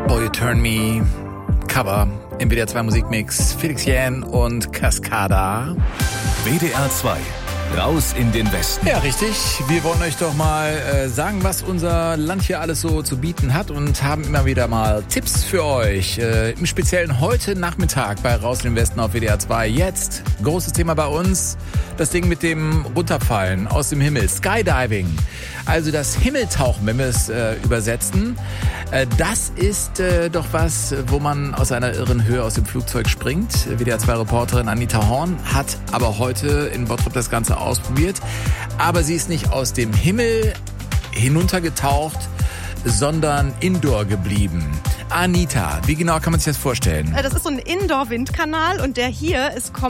Oh, You Turn Me, Cover im WDR 2 Musikmix, Felix Jähn und Cascada. WDR 2, raus in den Westen. Ja, richtig. Wir wollen euch doch mal sagen, was unser Land hier alles so zu bieten hat und haben immer wieder mal Tipps für euch. Im Speziellen heute Nachmittag bei Raus in den Westen auf WDR 2. Jetzt, großes Thema bei uns, das Ding mit dem Runterfallen aus dem Himmel, Skydiving. Also das Himmeltauchen, wenn wir es übersetzen. Das ist doch was, wo man aus einer irren Höhe aus dem Flugzeug springt. WDR-2-Reporterin Anita Horn hat aber heute in Bottrop das Ganze ausprobiert. Aber sie ist nicht aus dem Himmel hinuntergetaucht, sondern indoor geblieben. Anita, wie genau kann man sich das vorstellen? Das ist so ein Indoor-Windkanal und der hier ist komplett